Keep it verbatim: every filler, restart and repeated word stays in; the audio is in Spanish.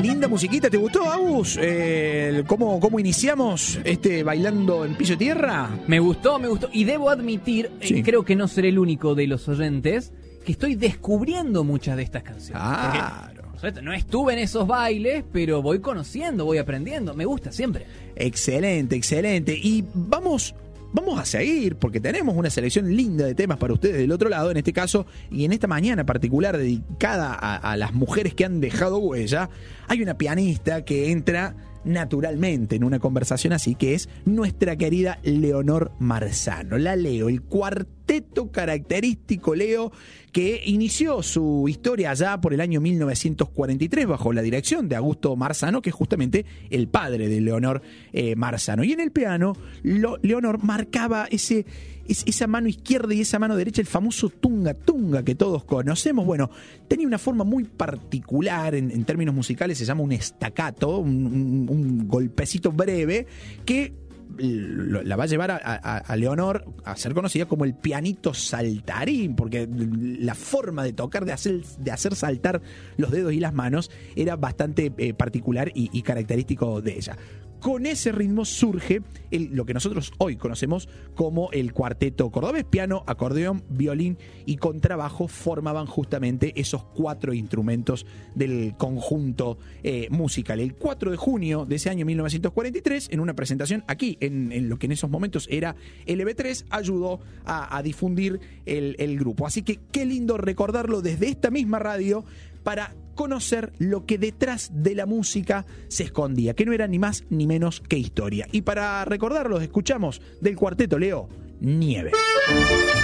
linda musiquita. ¿Te gustó, Agus? Eh, ¿cómo, ¿Cómo iniciamos este Bailando en Piso Tierra? Me gustó, me gustó. Y debo admitir, Sí. eh, creo que no seré el único de los oyentes, que estoy descubriendo muchas de estas canciones. Claro. Porque, no estuve en esos bailes, pero voy conociendo, voy aprendiendo. Me gusta siempre. Excelente, excelente. Y vamos... Vamos a seguir porque tenemos una selección linda de temas para ustedes del otro lado, en este caso, y en esta mañana particular dedicada a, a las mujeres que han dejado huella. Hay una pianista que entra naturalmente en una conversación así, que es nuestra querida Leonor Marzano. La Leo, el cuarteto característico Leo, que inició su historia allá por el año mil novecientos cuarenta y tres bajo la dirección de Augusto Marzano, que es justamente el padre de Leonor eh, Marzano. Y en el piano, lo, Leonor marcaba ese, es, esa mano izquierda y esa mano derecha, el famoso tunga tunga que todos conocemos. Bueno, tenía una forma muy particular en, en términos musicales, se llama un staccato, un, un, un golpecito breve que la va a llevar a, a, a Leonor a ser conocida como el pianito saltarín, porque la forma de tocar, de hacer, de hacer saltar los dedos y las manos era bastante eh, particular y, y característico de ella. Con ese ritmo surge el, lo que nosotros hoy conocemos como el cuarteto cordobés. Piano, acordeón, violín y contrabajo formaban justamente esos cuatro instrumentos del conjunto eh, musical. El cuatro de junio de ese año mil novecientos cuarenta y tres, en una presentación aquí, en, en lo que en esos momentos era L B tres, ayudó a, a difundir el, el grupo. Así que qué lindo recordarlo desde esta misma radio para conocer lo que detrás de la música se escondía, que no era ni más ni menos que historia. Y para recordarlo, escuchamos del cuarteto Leo, Nieve.